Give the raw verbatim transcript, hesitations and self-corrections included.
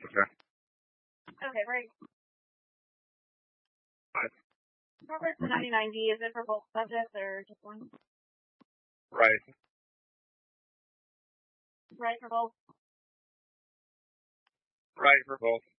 Okay. Okay, right. Right. Proverbs ninety-nine D, is it for both subjects or just one? Right. Right for both. Right for both.